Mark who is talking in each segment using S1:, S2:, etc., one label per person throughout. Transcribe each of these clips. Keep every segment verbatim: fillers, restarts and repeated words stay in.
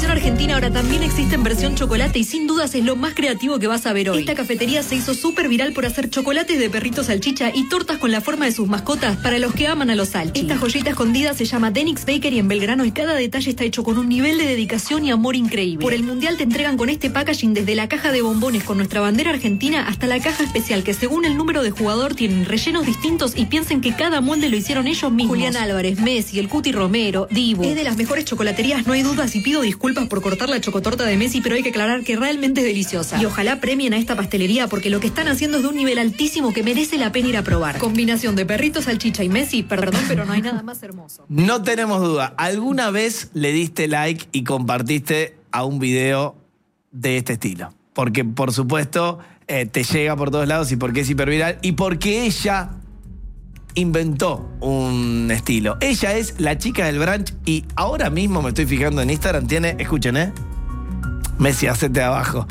S1: versión argentina ahora también existe en versión chocolate y sin dudas es lo más creativo que vas a ver hoy. Esta cafetería se hizo súper viral por hacer chocolates de perrito salchicha y tortas con la forma de sus mascotas para los que aman a los salchis. Esta joyita escondida se llama Denix Bakery en Belgrano y cada detalle está hecho con un nivel de dedicación y amor increíble. Por el mundial te entregan con este packaging desde la caja de bombones con nuestra bandera argentina hasta la caja especial que según el número de jugador tienen rellenos distintos y piensen que cada molde lo hicieron ellos mismos. Julián Álvarez, Messi, el Cuti Romero, Dibu. Es de las mejores chocolaterías, no hay dudas, y pido disculpas por cortar la chocotorta de Messi, pero hay que aclarar que realmente es deliciosa. Y ojalá premien a esta pastelería porque lo que están haciendo es de un nivel altísimo que merece la pena ir a probar. Combinación de perrito, salchicha y Messi, perdón, pero no hay nada más hermoso.
S2: No tenemos duda. ¿Alguna vez le diste like y compartiste a un video de este estilo? Porque, por supuesto, eh, te llega por todos lados y porque es hiperviral y porque ella inventó un estilo. Ella es la chica del brunch y ahora mismo me estoy fijando en Instagram, tiene, escuchen, ¿eh? Messi, hacete abajo.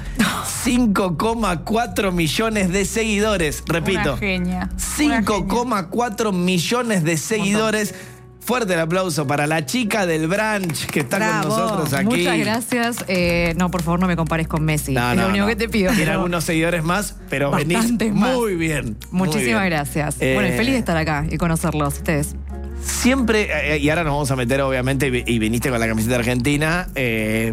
S2: cinco coma cuatro millones de seguidores, repito.
S3: Una genia.
S2: cinco coma cuatro millones de seguidores. Fuerte el aplauso para la chica del brunch que está
S4: Bravo.
S2: con nosotros aquí.
S4: Muchas gracias. Eh, no, por favor, no me compares con Messi.
S2: No,
S4: es
S2: no,
S4: lo único
S2: no.
S4: que te pido.
S2: Tiene
S4: pero
S2: algunos seguidores más, pero venís
S4: bastantes más.
S2: muy bien.
S4: Muchísimas
S2: muy bien.
S4: gracias.
S2: Eh,
S4: Bueno, y feliz de estar acá y conocerlos ustedes.
S2: Siempre, eh, y ahora nos vamos a meter, obviamente, y, y viniste con la camiseta argentina, eh,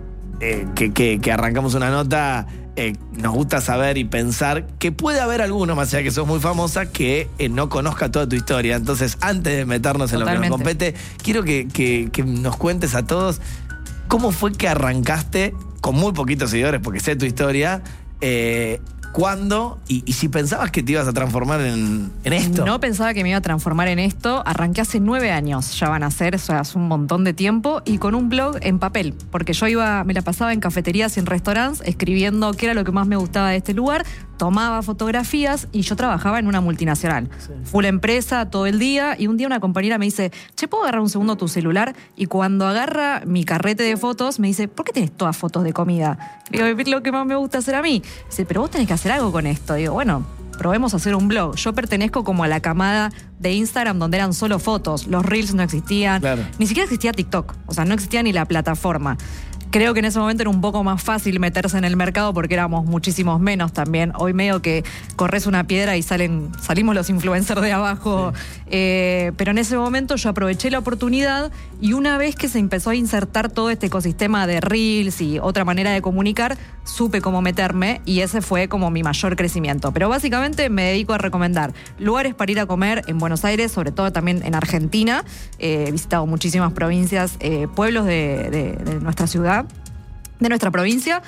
S2: eh, que, que, que arrancamos una nota. Eh, nos gusta saber y pensar que puede haber alguno, más allá que sos muy famosa, que eh, no conozca toda tu historia. Entonces, antes de meternos en
S4: Totalmente.
S2: lo que nos compete, quiero que, que, que nos cuentes a todos cómo fue que arrancaste con muy poquitos seguidores, porque sé tu historia, eh, cuándo y, y si pensabas que te ibas a transformar en, en esto.
S4: No pensaba que me iba a transformar en esto. Arranqué hace nueve años, ya van a ser, o sea, hace un montón de tiempo, y con un blog en papel, porque yo iba, me la pasaba en cafeterías y en restaurantes escribiendo qué era lo que más me gustaba de este lugar, tomaba fotografías y yo trabajaba en una multinacional. Sí. Full empresa todo el día y un día una compañera me dice, che, ¿puedo agarrar un segundo tu celular? Y cuando agarra mi carrete de fotos me dice, ¿por qué tenés todas fotos de comida? Digo, es lo que más me gusta hacer a mí. Dice, pero vos tenés que hacer algo con esto. Digo, bueno, probemos a hacer un blog. Yo pertenezco como a la camada de Instagram donde eran solo fotos. Los Reels no existían. Claro. Ni siquiera existía TikTok. O sea, no existía ni la plataforma. Creo que en ese momento era un poco más fácil meterse en el mercado porque éramos muchísimos menos también. Hoy medio que corres una piedra y salen, salimos los influencers de abajo. Sí. Eh, pero en ese momento yo aproveché la oportunidad y una vez que se empezó a insertar todo este ecosistema de Reels y otra manera de comunicar, supe cómo meterme y ese fue como mi mayor crecimiento. Pero básicamente me dedico a recomendar lugares para ir a comer en Buenos Aires, sobre todo también en Argentina. Eh, he visitado muchísimas provincias, eh, pueblos de, de, de nuestra ciudad, de nuestra provincia,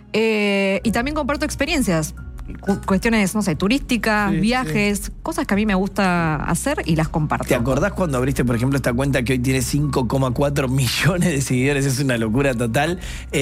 S4: eh, y también comparto experiencias, cu- cuestiones, no sé, turísticas, sí, viajes, sí. Cosas que a mí me gusta hacer y las comparto.
S2: ¿Te acordás cuando abriste, por ejemplo, esta cuenta que hoy tiene cinco coma cuatro millones de seguidores? Es una locura total.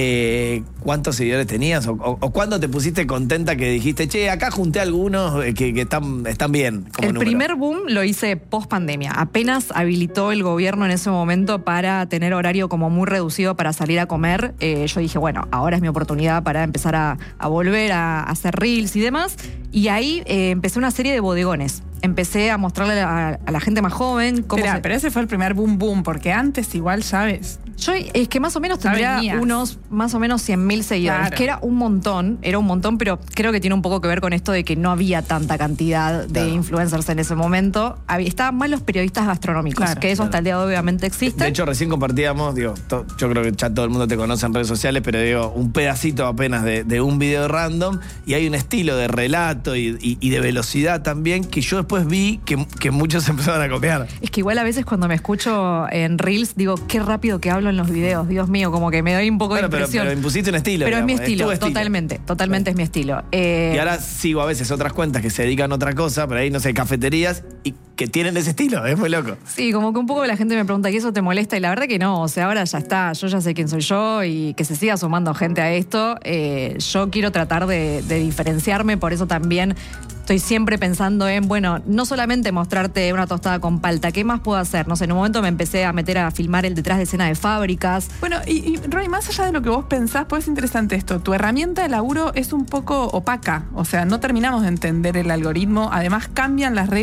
S2: Eh, ¿Cuántos seguidores tenías? O, o, ¿O cuándo te pusiste contenta que dijiste, che, acá junté algunos que, que están, están bien? Como
S4: el
S2: número.
S4: primer boom lo hice post pandemia. Apenas habilitó el gobierno en ese momento para tener horario como muy reducido para salir a comer. Eh, yo dije, bueno, ahora es mi oportunidad para empezar a, a volver a, a hacer reels y demás. Y ahí eh, empecé una serie de bodegones. Empecé a mostrarle a, a la gente más joven cómo
S3: Esperá,
S4: se...
S3: pero ese fue el primer boom boom, porque antes igual, ¿sabes?
S4: Yo es que más o menos tendría unos más o menos cien mil seguidores, claro. Que era un montón, era un montón, pero creo que tiene un poco que ver con esto de que no había tanta cantidad de claro. influencers en ese momento. Había, estaban más los periodistas gastronómicos, claro, que eso claro. hasta el día de hoy obviamente existe.
S2: De hecho, recién compartíamos, digo, to, yo creo que ya todo el mundo te conoce en redes sociales, pero digo, un pedacito apenas de, de un video random y hay un estilo de relato y, y, y de velocidad también que yo después vi que, que muchos empezaron a copiar.
S4: Es que igual a veces cuando me escucho en Reels digo, qué rápido que hablo en los videos, Dios mío, como que me doy un poco bueno, de impresión.
S2: Pero, pero impusiste un estilo.
S4: Pero
S2: digamos,
S4: es mi estilo,
S2: es estilo.
S4: totalmente, totalmente sí. Es mi estilo. Eh,
S2: y ahora sigo a veces otras cuentas que se dedican a otra cosa, pero ahí, no sé, cafeterías y que tienen ese estilo, es muy loco.
S4: Sí, como que un poco la gente me pregunta, ¿y eso te molesta? Y la verdad que no, o sea, ahora ya está, yo ya sé quién soy yo y que se siga sumando gente a esto. Eh, yo quiero tratar de, de diferenciarme, por eso también estoy siempre pensando en, bueno, no solamente mostrarte una tostada con palta, ¿qué más puedo hacer? No sé, en un momento me empecé a meter a filmar el detrás de escena de fábricas.
S3: Bueno, y, y Roy, más allá de lo que vos pensás, pues es interesante esto, tu herramienta de laburo es un poco opaca, o sea, no terminamos de entender el algoritmo, además cambian las reglas sin que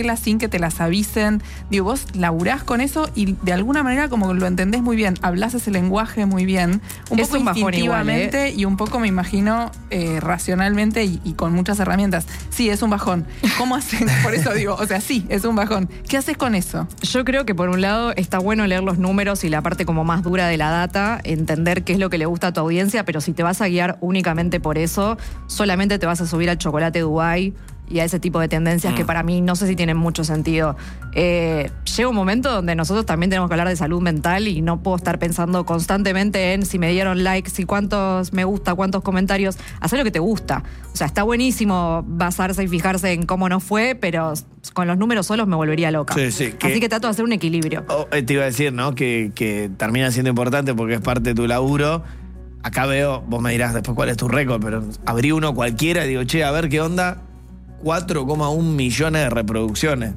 S3: que te las avisen. Digo, vos laburás con eso y de alguna manera como lo entendés muy bien, hablás ese lenguaje muy bien, un
S4: Es
S3: poco
S4: un bajón
S3: instintivamente
S4: igual, ¿eh?
S3: y un poco me imagino eh, racionalmente y, y con muchas herramientas. Sí, es un bajón. ¿Cómo hacen? Por eso digo, o sea, sí, es un bajón. ¿Qué haces con eso?
S4: Yo creo que por un lado está bueno leer los números y la parte como más dura de la data, entender qué es lo que le gusta a tu audiencia, pero si te vas a guiar únicamente por eso, solamente te vas a subir al chocolate Dubái y a ese tipo de tendencias mm. que para mí no sé si tienen mucho sentido. Eh, llega un momento donde nosotros también tenemos que hablar de salud mental y no puedo estar pensando constantemente en si me dieron likes, si cuántos me gusta, cuántos comentarios. Hacer lo que te gusta. O sea, está buenísimo basarse y fijarse en cómo no fue, pero con los números solos me volvería loca.
S2: Sí, sí, que,
S4: Así que trato de hacer un equilibrio.
S2: Oh, te iba a decir, ¿no? Que, que termina siendo importante porque es parte de tu laburo. Acá veo, vos me dirás después cuál es tu récord, pero abrí uno cualquiera y digo, che, a ver qué onda. cuatro coma uno millones de reproducciones.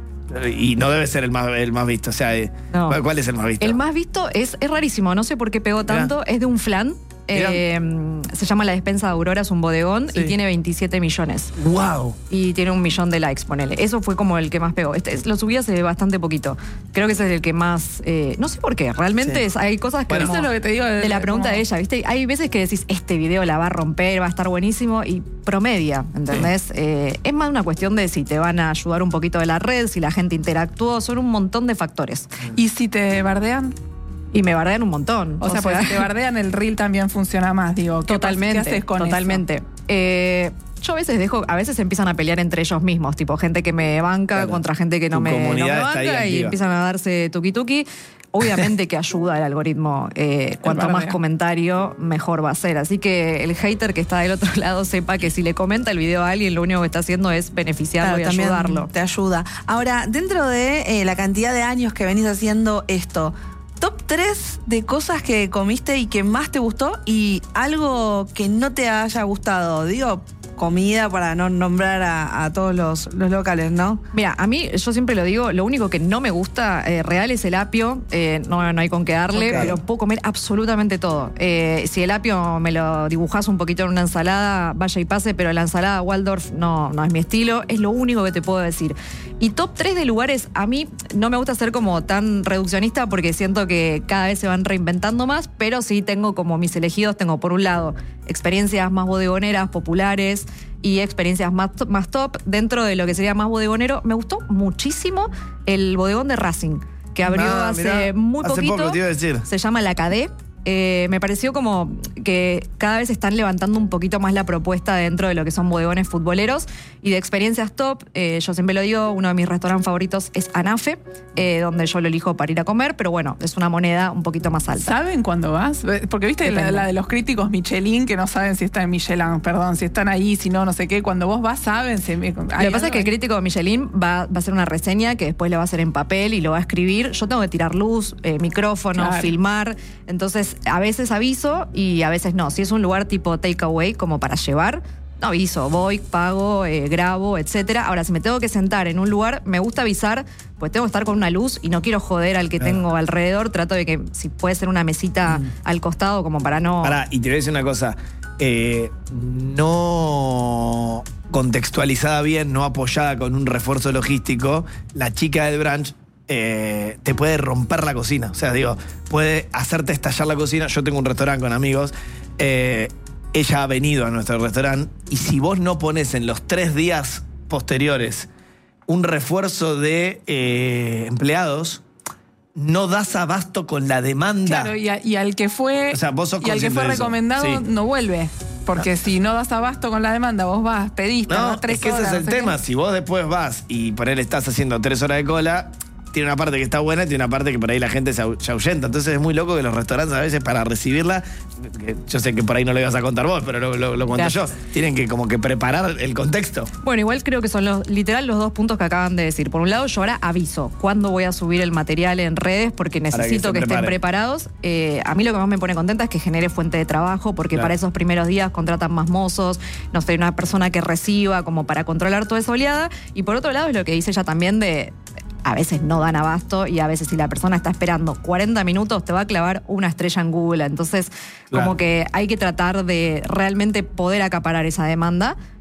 S2: Y no debe ser el más, el más visto. O sea, no. ¿Cuál es el más visto?
S4: El más visto es, es rarísimo. No sé por qué pegó tanto. Mirá. Es de un flan. Eh, se llama La Despensa de Aurora, es un bodegón sí. y tiene veintisiete millones.
S2: ¡Wow!
S4: Y tiene un millón de likes, ponele. Eso fue como el que más pegó. Este, lo subí hace bastante poquito. Creo que ese es el que más... Eh, no sé por qué. Realmente sí. es, hay cosas que...
S3: Bueno,
S4: como,
S3: eso es lo que te digo de,
S4: de la pregunta
S3: como...
S4: de ella, ¿viste? Hay veces que decís, este video la va a romper, va a estar buenísimo y promedia, ¿entendés? Sí. Eh, es más una cuestión de si te van a ayudar un poquito de la red, si la gente interactuó. Son un montón de factores.
S3: ¿Y si te bardean?
S4: Y me bardean un montón.
S3: O, o sea, sea, pues si te bardean, el reel también funciona más, digo. ¿Qué
S4: totalmente.
S3: ¿Qué haces con
S4: totalmente.
S3: eso?
S4: Eh, yo a veces dejo, a veces empiezan a pelear entre ellos mismos, tipo gente que me banca claro. contra gente que no me, no me banca y empiezan a darse tuki tuki. Obviamente que ayuda el algoritmo. Eh, cuanto más comentario, mejor va a ser. Así que el hater que está del otro lado sepa que si le comenta el video a alguien, lo único que está haciendo es beneficiarlo claro, y ayudarlo.
S5: Te ayuda. Ahora, dentro de eh, la cantidad de años que venís haciendo esto, top tres de cosas que comiste y que más te gustó y algo que no te haya gustado. Digo, comida para no nombrar a, a todos los, los locales, ¿no?
S4: Mira, a mí, yo siempre lo digo, lo único que no me gusta eh, real es el apio. Eh, no, no hay con qué darle, okay. pero puedo comer absolutamente todo. Eh, si el apio me lo dibujás un poquito en una ensalada, vaya y pase, pero la ensalada Waldorf no, no es mi estilo. Es lo único que te puedo decir. Y top tres de lugares, a mí no me gusta ser como tan reduccionista porque siento que cada vez se van reinventando más, pero sí tengo como mis elegidos, tengo por un lado experiencias más bodegoneras, populares y experiencias más, más top. Dentro de lo que sería más bodegonero, me gustó muchísimo el bodegón de Racing, que abrió ah, hace mirá, muy
S2: hace
S4: poquito.
S2: Poco te iba a decir.
S4: Se llama La Cadé. Eh, me pareció como que cada vez están levantando un poquito más la propuesta dentro de lo que son bodegones futboleros y de experiencias top. Eh, yo siempre lo digo, uno de mis restaurantes favoritos es Anafe, eh, donde yo lo elijo para ir a comer, pero bueno, es una moneda un poquito más alta.
S3: ¿Saben cuándo vas? Porque viste la, la de los críticos Michelin, que no saben si están en Michelin, perdón, si están ahí, si no, no sé qué. Cuando vos vas, saben. Si,
S4: lo que pasa es que el crítico Michelin va, va a hacer una reseña que después le va a hacer en papel y lo va a escribir. Yo tengo que tirar luz, eh, micrófono, claro. filmar. Entonces, a veces aviso y a veces no. Si es un lugar tipo takeaway, como para llevar, no aviso. Voy, pago, eh, grabo, etcétera. Ahora, si me tengo que sentar en un lugar, me gusta avisar, pues tengo que estar con una luz y no quiero joder al que claro. tengo alrededor. Trato de que, si puede ser una mesita mm. al costado, como para no...
S2: Pará, y te voy a decir una cosa. Eh, no contextualizada bien, no apoyada con un refuerzo logístico, la chica del brunch Eh, te puede romper la cocina. O sea, digo, puede hacerte estallar la cocina. Yo tengo un restaurante con amigos. Eh, ella ha venido a nuestro restaurante y si vos no pones en los tres días posteriores un refuerzo de eh, empleados, no das abasto con la demanda.
S3: Claro, y, a, y al que fue,
S2: o sea, vos sos
S3: y al que fue recomendado sí. no vuelve. Porque no. si no das abasto con la demanda, vos vas, pedís,
S2: no,
S3: tres
S2: es que
S3: horas,
S2: ese es el
S3: no
S2: tema.
S3: Qué.
S2: Si vos después vas y por él estás haciendo tres horas de cola, tiene una parte que está buena y tiene una parte que por ahí la gente se ahuyenta. Entonces es muy loco que los restaurantes a veces para recibirla, que yo sé que por ahí no lo ibas a contar vos, pero lo, lo, lo cuento Gracias. yo, tienen que como que preparar el contexto.
S4: Bueno, igual creo que son los literal los dos puntos que acaban de decir. Por un lado, yo ahora aviso cuándo voy a subir el material en redes porque necesito que, que estén preparados. Eh, a mí lo que más me pone contenta es que genere fuente de trabajo porque claro. para esos primeros días contratan más mozos, no sé, una persona que reciba como para controlar toda esa oleada. Y por otro lado es lo que dice ella también de... A veces no dan abasto y a veces si la persona está esperando cuarenta minutos te va a clavar una estrella en Google. Entonces, claro. como que hay que tratar de realmente poder acaparar esa demanda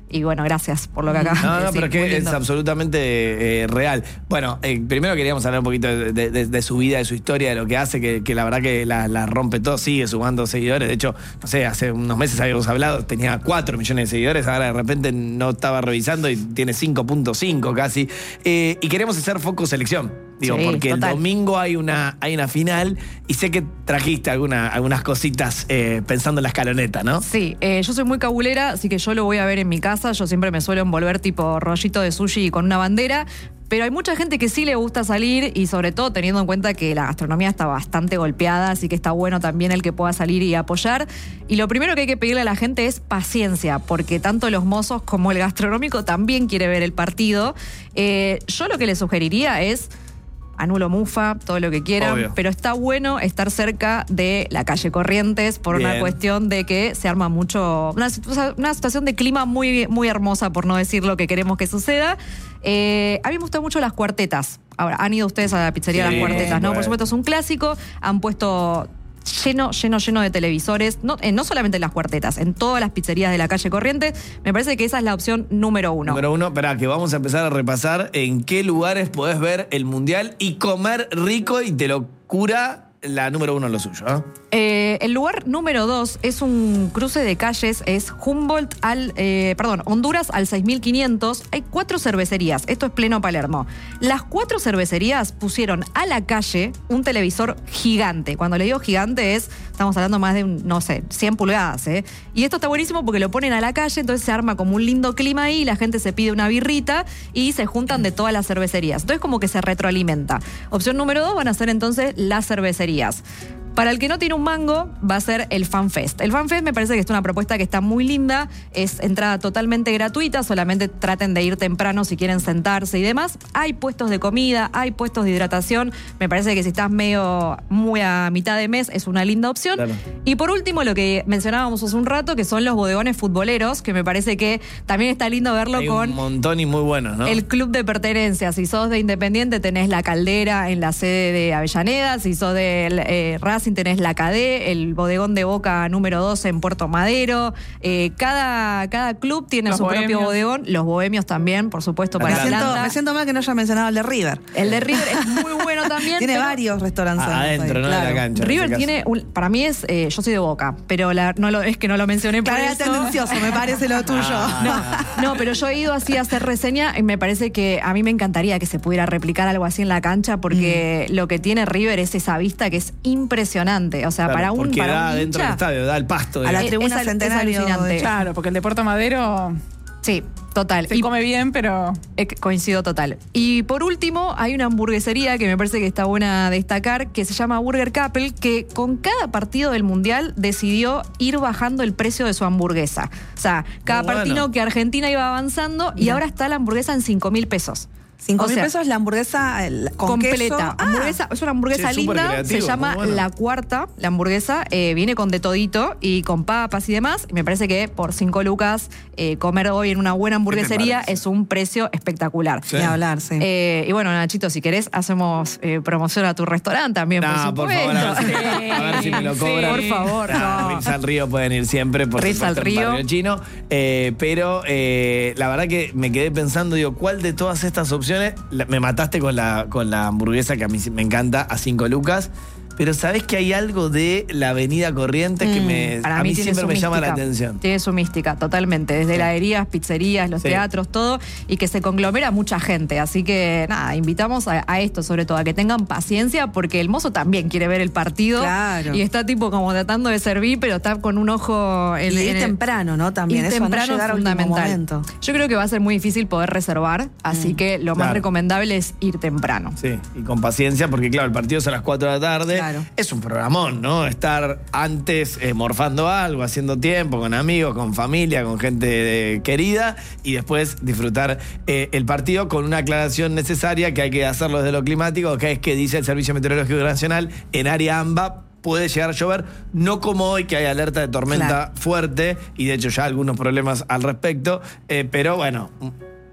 S4: Y bueno, gracias por lo que acabas
S2: No,
S4: de
S2: no,
S4: decir.
S2: pero es
S4: Muy
S2: que es
S4: lindo.
S2: absolutamente eh, real. Bueno, eh, primero queríamos hablar un poquito de, de- de- de su vida, de su historia, de lo que hace, que, que la verdad que la, la rompe todo, sigue sumando seguidores. De hecho, no sé, hace unos meses habíamos hablado, tenía cuatro millones de seguidores, ahora de repente no estaba revisando y tiene cinco punto cinco casi. Eh, y queremos hacer foco selección. Digo,
S4: Sí,
S2: porque
S4: total.
S2: el domingo hay una, hay una final y sé que trajiste alguna, algunas cositas eh, pensando en la escaloneta, ¿no?
S4: Sí, eh, yo soy muy cabulera, así que yo lo voy a ver en mi casa. Yo siempre me suelo envolver tipo rollito de sushi con una bandera. Pero hay mucha gente que sí le gusta salir y sobre todo teniendo en cuenta que la gastronomía está bastante golpeada, así que está bueno también el que pueda salir y apoyar. Y lo primero que hay que pedirle a la gente es paciencia, porque tanto los mozos como el gastronómico también quiere ver el partido. Eh, yo lo que le sugeriría es anulo mufa, todo lo que quieran,
S2: Obvio.
S4: pero está bueno estar cerca de la calle Corrientes por
S2: Bien.
S4: una cuestión de que se arma mucho, una, situ- una situación de clima muy, muy hermosa, por no decir lo que queremos que suceda. Eh, a mí me gustan mucho las cuartetas. Ahora, han ido ustedes a la pizzería
S2: Sí,
S4: Las Cuartetas, ¿no?
S2: bueno.
S4: Por supuesto, es un clásico. Han puesto lleno, lleno, lleno de televisores, no, eh, no solamente en las cuartetas, en todas las pizzerías de la calle Corrientes. Me parece que esa es la opción número uno.
S2: Número uno, espera, que vamos a empezar a repasar en qué lugares podés ver el Mundial y comer rico y te lo cura la número uno en lo suyo, ¿eh?
S4: Eh, el lugar número dos es un cruce de calles, es Humboldt al, eh, perdón, Honduras al seis mil quinientos. Hay cuatro cervecerías, esto es pleno Palermo. Las cuatro cervecerías pusieron a la calle un televisor gigante. Cuando le digo gigante es, estamos hablando más de, un, no sé, cien pulgadas, ¿eh? Y esto está buenísimo porque lo ponen a la calle, entonces se arma como un lindo clima ahí, la gente se pide una birrita y se juntan de todas las cervecerías. Entonces como que se retroalimenta. Opción número dos van a ser entonces las cervecerías. Para el que no tiene un mango, va a ser el FanFest. El FanFest me parece que es una propuesta que está muy linda, es entrada totalmente gratuita, solamente traten de ir temprano si quieren sentarse y demás. Hay puestos de comida, hay puestos de hidratación, me parece que si estás medio muy a mitad de mes es una linda opción.
S2: Claro.
S4: Y por último, lo que mencionábamos hace un rato, que son los bodegones futboleros, que me parece que también está lindo verlo
S2: Hay
S4: con
S2: un montón y muy buenos, ¿no?
S4: el club de pertenencias. Si sos de Independiente, tenés la Caldera en la sede de Avellaneda. Si sos del eh, Racing, tenés la Cadé, el bodegón de Boca número doce en Puerto Madero. Eh, cada, cada club tiene
S3: Los
S4: su propio
S3: bohemios.
S4: bodegón. Los bohemios también, por supuesto, para
S5: Me siento,
S4: Atlanta.
S5: me siento mal que no haya mencionado el de River.
S4: El de River es muy bueno también.
S5: Tiene
S4: pero
S5: varios restaurantes.
S2: Ah, adentro, ¿no? En la cancha. en
S4: River
S2: ese caso.
S4: tiene, un- para mí es, eh, yo soy de Boca, pero la- no lo, es que no lo mencioné por
S5: Claro, era
S4: eso.
S5: tendencioso, me parece lo tuyo.
S4: No, no, pero yo he ido así a hacer reseña y me parece que a mí me encantaría que se pudiera replicar algo así en la cancha porque lo que tiene River es esa vista que es impresionante. O sea,
S2: Claro,
S4: para un,
S2: porque
S4: para
S2: da
S4: un
S2: dentro del
S4: hincha,
S2: estadio, da el pasto.
S5: A la
S2: digamos.
S4: es-
S5: tribuna
S4: es al- es
S5: Centenario
S4: alucinante.
S5: de-
S3: Claro, porque el de Puerto Madero
S4: Sí, total.
S3: se
S4: Y-
S3: come bien, pero
S4: Eh, coincido total. Y por último, hay una hamburguesería que me parece que está buena destacar, que se llama Burger Couple, que con cada partido del Mundial decidió ir bajando el precio de su hamburguesa. O sea, cada
S2: Muy bueno.
S4: partido que Argentina iba avanzando y
S5: Mira.
S4: ahora está la hamburguesa en cinco mil pesos.
S5: Cinco
S4: O
S5: mil
S4: sea,
S5: pesos la hamburguesa el- con
S4: completa.
S5: queso. Ah,
S4: Hamburguesa, es una hamburguesa
S2: Sí, súper
S4: linda,
S2: creativo,
S4: se llama
S2: muy bueno.
S4: La Cuarta, la hamburguesa, eh, viene con de todito y con papas y demás. Y me parece que por cinco lucas eh, comer hoy en una buena hamburguesería
S2: parece?
S4: es un precio espectacular.
S2: Sí.
S5: Ni hablar, sí.
S4: Eh, y bueno, Nachito, si querés, hacemos eh, promoción a tu restaurante también,
S2: No,
S4: por
S2: por
S4: supuesto.
S2: favor, a ver, si, a ver si me lo
S3: Sí,
S2: cobran.
S4: por favor,
S2: Nah,
S4: no.
S2: Rips al Río pueden ir siempre, por
S4: Rips
S2: supuesto,
S4: al
S2: en
S4: Río.
S2: Barrio Chino. Eh, pero eh, la verdad que me quedé pensando, digo, ¿cuál de todas estas opciones? La- me mataste con la, con la hamburguesa que a mí sí me encanta, a cinco lucas. Pero ¿sabés que hay algo de la Avenida Corrientes que me,
S4: Para
S2: a mí,
S4: mí tiene
S2: siempre
S4: su
S2: me llama la
S4: mística.
S2: atención?
S4: Tiene su mística, totalmente. Desde heladerías, pizzerías, los
S2: Sí.
S4: teatros, todo. Y que se conglomera mucha gente. Así que, nada, invitamos a, a esto, sobre todo, a que tengan paciencia, porque el mozo también quiere ver el partido.
S5: Claro.
S4: Y está tipo como tratando de servir, pero está con un ojo en,
S5: y ir
S4: en el-
S5: temprano, ¿no? También.
S4: Ir
S5: Eso, no
S4: temprano
S5: llegar
S4: es
S5: a último
S4: fundamental.
S5: momento.
S4: Yo creo que va a ser muy difícil poder reservar, así que lo más
S2: Claro.
S4: recomendable es ir temprano.
S2: Sí, y con paciencia, porque claro, el partido es a las cuatro de la tarde.
S5: Claro.
S2: Es un programón, ¿no? Estar antes eh, morfando algo, haciendo tiempo con amigos, con familia, con gente eh, querida, y después disfrutar eh, el partido con una aclaración necesaria que hay que hacerlo desde lo climático, que es que dice el Servicio Meteorológico Nacional, en área AMBA puede llegar a llover, no como hoy que hay alerta de tormenta
S5: Claro.
S2: fuerte, y de hecho ya algunos problemas al respecto, eh, pero bueno,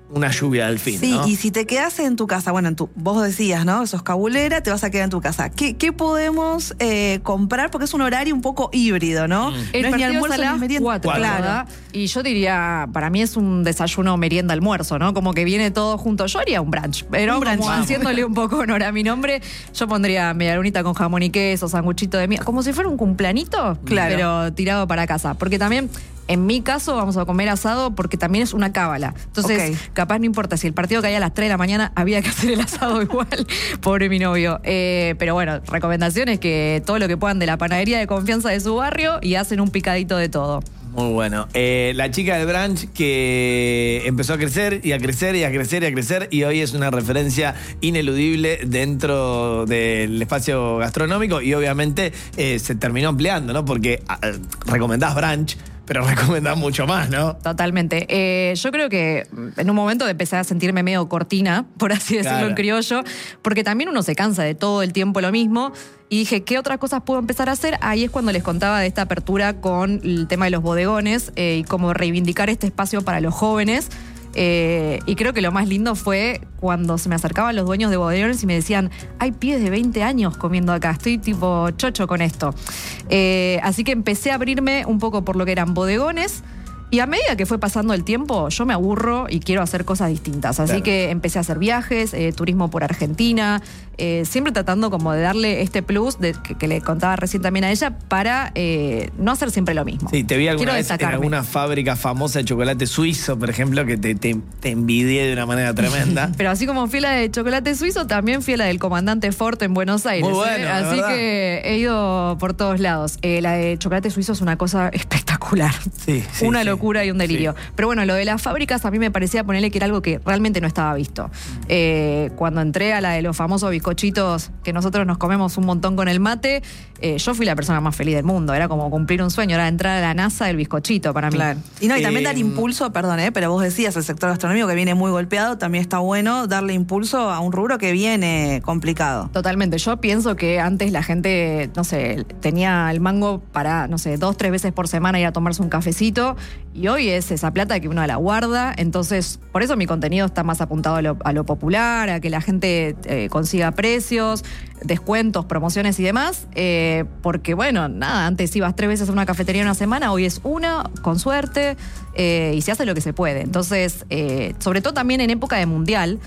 S2: una lluvia del fin,
S5: Sí,
S2: ¿no?
S5: y si te quedas en tu casa, bueno, en tu, vos decías, ¿no? Sos cabulera, te vas a quedar en tu casa. ¿Qué, qué podemos eh, comprar? Porque es un horario un poco híbrido, ¿no?
S2: Mm.
S5: No
S4: El
S5: es ni
S4: partido
S5: almuerzo
S4: es a
S5: ni
S4: las
S5: merienda.
S4: cuatro,
S5: Claro.
S4: ¿verdad? Y yo diría, para mí es un desayuno, merienda, almuerzo, ¿no? Como que viene todo junto. Yo haría un brunch, pero
S5: Un brunch.
S4: como
S5: Vamos.
S4: haciéndole un poco honor a mi nombre, yo pondría medialunita con jamón y queso, sanguchito de miel, como si fuera un cumplanito,
S5: Claro.
S4: pero tirado para casa. Porque también, en mi caso, vamos a comer asado porque también es una cábala. Entonces,
S5: Ok.
S4: capaz no importa si el partido caía a las tres de la mañana, había que hacer el asado igual. Pobre mi novio. Eh, pero bueno, recomendaciones que todo lo que puedan de la panadería de confianza de su barrio y hacen un picadito de todo.
S2: Muy bueno. Eh, la chica del brunch que empezó a crecer y a crecer y a crecer y a crecer y hoy es una referencia ineludible dentro del espacio gastronómico y obviamente eh, se terminó ampliando, ¿no? Porque eh, recomendás brunch, pero recomendás mucho más, ¿no?
S4: Totalmente. Eh, yo creo que en un momento empecé a sentirme medio cortina, por así decirlo
S2: Claro.
S4: en criollo, porque también uno se cansa de todo el tiempo lo mismo. Y dije, ¿qué otras cosas puedo empezar a hacer? Ahí es cuando les contaba de esta apertura con el tema de los bodegones eh, y cómo reivindicar este espacio para los jóvenes. Eh, y creo que lo más lindo fue cuando se me acercaban los dueños de bodegones y me decían, hay pibes de veinte años comiendo acá, estoy tipo chocho con esto. Eh, así que empecé a abrirme un poco por lo que eran bodegones. Y a medida que fue pasando el tiempo, yo me aburro y quiero hacer cosas distintas. Así
S2: Claro.
S4: que empecé a hacer viajes, eh, turismo por Argentina, eh, siempre tratando como de darle este plus de, que, que le contaba recién también a ella para eh, no hacer siempre lo mismo.
S2: Sí, te vi alguna
S4: Quiero
S2: vez en
S4: destacarme.
S2: alguna fábrica famosa de chocolate suizo, por ejemplo, que te, te, te envidié de una manera tremenda.
S4: Pero así como fui a la de chocolate suizo, también fui a la del comandante Ford en Buenos Aires.
S2: Muy bueno,
S4: ¿eh?
S2: de
S4: Así
S2: verdad.
S4: que he ido por todos lados. Eh, la de chocolate suizo es una cosa espectacular.
S2: Sí, sí,
S4: una
S2: sí.
S4: locura y un delirio.
S2: Sí.
S4: Pero bueno, lo de las fábricas a mí me parecía ponerle que era algo que realmente no estaba visto. Eh, cuando entré a la de los famosos bizcochitos que nosotros nos comemos un montón con el mate, eh, yo fui la persona más feliz del mundo. Era como cumplir un sueño, era entrar a la NASA del bizcochito para mí.
S5: Claro. Y no, y también
S2: Eh,
S5: dar impulso, perdón, eh, pero vos decías, el sector gastronómico que viene muy golpeado, también está bueno darle impulso a un rubro que viene complicado.
S4: Totalmente. Yo pienso que antes la gente, no sé, tenía el mango para, no sé, dos, tres veces por semana ir a tomarse un cafecito y hoy es esa plata que uno la guarda. Entonces, por eso mi contenido está más apuntado a lo, a lo popular, a que la gente eh, consiga precios, descuentos, promociones y demás. Eh, porque, bueno, nada, antes ibas tres veces a una cafetería en una semana, hoy es una, con suerte, eh, y se hace lo que se puede. Entonces, eh, sobre todo también en época de mundial,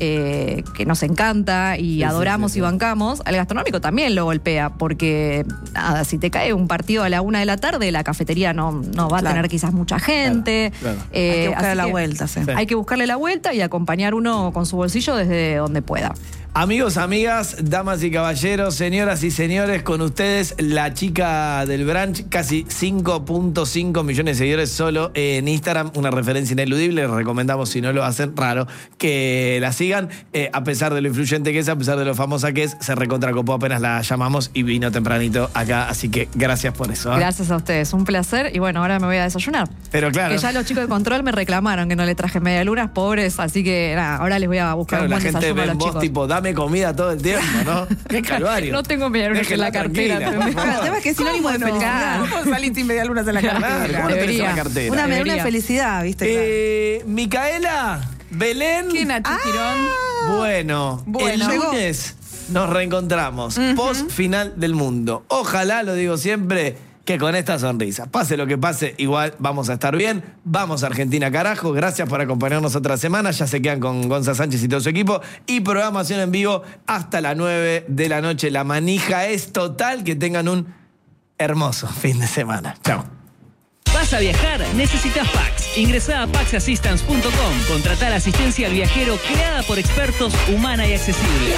S4: eh, que nos encanta y
S2: Sí,
S4: adoramos
S2: sí, sí, sí.
S4: y bancamos, al gastronómico también lo golpea, porque nada, si te cae un partido a la una de la tarde, la cafetería no, no va a
S5: Claro.
S4: tener quizás mucha gente.
S2: Claro, claro.
S4: Eh,
S5: Hay que buscar
S4: así
S5: la
S4: que
S5: vuelta, sí.
S2: Sí.
S4: Hay que buscarle la vuelta y acompañar uno con su bolsillo desde donde pueda.
S2: Amigos, amigas, damas y caballeros, señoras y señores, con ustedes la chica del brunch, casi cinco punto cinco millones de seguidores solo en Instagram, una referencia ineludible, les recomendamos si no lo hacen, raro, que la sigan, eh, a pesar de lo influyente que es, a pesar de lo famosa que es, se recontracopó apenas la llamamos y vino tempranito acá, así que gracias por eso. ¿eh?
S4: Gracias a ustedes, un placer y bueno, ahora me voy a desayunar.
S2: Pero claro,
S4: Que ya los chicos de control me reclamaron que no le traje medialunas, pobres, así que nada, ahora les voy a buscar
S2: claro,
S4: un
S2: la
S4: buen
S2: gente
S4: desayuno
S2: ve
S4: a
S2: en
S4: los
S2: vos
S4: chicos.
S2: tipo, dame comida todo el tiempo, ¿no? Qué calvario.
S4: No tengo medialunas en la
S2: Déjela
S4: cartera.
S2: tranquila,
S4: ¿entendés?
S2: por favor.
S5: El tema es que es sinónimo de
S4: ¿Cómo no?
S5: felicidad.
S3: ¿Cómo salís sin medialunas en la
S2: Claro,
S3: cartera?
S2: ¿cómo no tenés
S4: Debería.
S2: en la cartera?
S5: Una medialuna de
S4: Debería.
S5: felicidad, ¿viste?
S2: Eh, Micaela, Belén.
S3: ¿Qué, Nacho Girón?
S2: Bueno,
S3: Bueno.
S2: el
S3: Llegó.
S2: lunes nos reencontramos. Post final del mundo. Ojalá, lo digo siempre, que con esta sonrisa, pase lo que pase, igual vamos a estar bien. Vamos a Argentina, carajo. Gracias por acompañarnos otra semana. Ya se quedan con Gonza Sánchez y todo su equipo. Y programación en vivo hasta las nueve de la noche. La manija es total. Que tengan un hermoso fin de semana. Chao.
S6: ¿Vas a viajar? Necesitas Pax. Ingresá a pax assistance punto com. Contratá la asistencia al viajero creada por expertos, humana y accesible.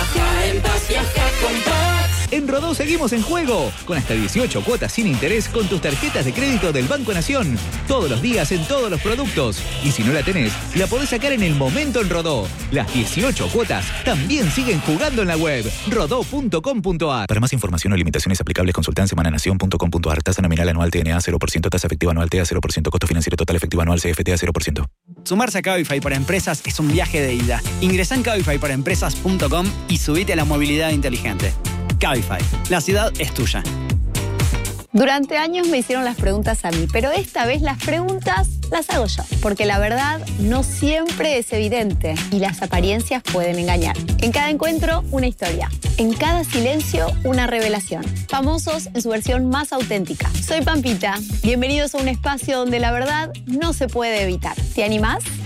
S7: En Rodó seguimos en juego, con hasta dieciocho cuotas sin interés con tus tarjetas de crédito del Banco Nación. Todos los días en todos los productos. Y si no la tenés, la podés sacar en el momento en Rodó. Las dieciocho cuotas también siguen jugando en la web. rodó punto com punto ar. Para más información o limitaciones aplicables, consulta en semananación punto com punto ar. Tasa nominal anual T N A cero por ciento, tasa efectiva anual T A cero por ciento, costo financiero total efectivo anual C F T A cero por ciento.
S8: Sumarse a Cabify para empresas es un viaje de ida. Ingresá en cabify para empresas punto com y subite a la movilidad inteligente. Cabify, la ciudad es tuya.
S9: Durante años me hicieron las preguntas a mí, pero esta vez las preguntas las hago yo, porque la verdad no siempre es evidente y las apariencias pueden engañar. En cada encuentro, una historia. En cada silencio, una revelación. Famosos en su versión más auténtica. Soy Pampita. Bienvenidos a un espacio donde la verdad no se puede evitar. ¿Te animás?